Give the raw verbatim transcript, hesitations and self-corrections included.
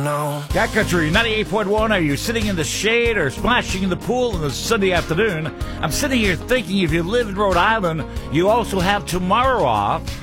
know. Cat Country ninety-eight point one. Are you sitting in the shade or splashing in the pool on a Sunday afternoon? I'm sitting here thinking if you live in Rhode Island, you also have tomorrow off.